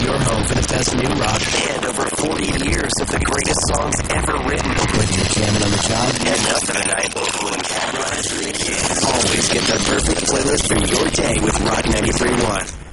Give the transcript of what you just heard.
your home for the best new rock. And over 40 years of the greatest songs ever written. Whether you're jamming on the job, heading out for the night, or pulling cameras for the kids. always get the perfect playlist for your day with Rock 93.1.